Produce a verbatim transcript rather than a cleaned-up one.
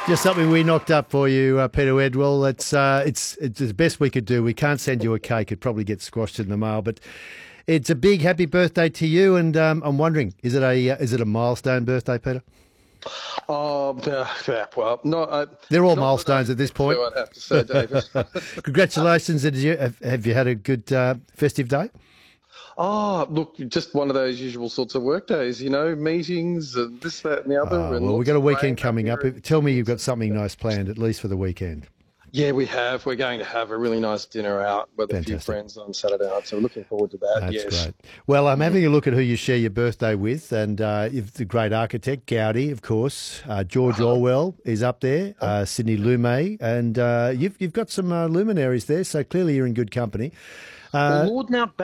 Just something we knocked up for you, uh, Peter Edwell. It's, uh, it's it's the best we could do. We can't send you a cake. It'd probably get squashed in the mail. But it's a big happy birthday to you. And um, I'm wondering, is it a uh, is it a milestone birthday, Peter? Oh, uh, yeah, well, not. Uh, They're all not milestones at this point. I'd have to say, David. Congratulations. Did you, have, have you had a good uh, festive day? Oh, look, just one of those usual sorts of work days, you know, meetings and this, that, and the other. Uh, and well, we've lots got a of weekend rain coming up. up here. Tell me you've got something nice planned, at least for the weekend. Yeah, we have. We're going to have a really nice dinner out with Fantastic. a few friends on Saturday night, so we're looking forward to that. That's yes. great. Well, I'm having a look at who you share your birthday with, and uh, you've the great architect, Gaudi, of course. Uh, George Orwell is up there, uh, Sidney Lumet, and uh, you've, you've got some uh, luminaries there, so clearly you're in good company. Uh, Well, Lord Mountbatten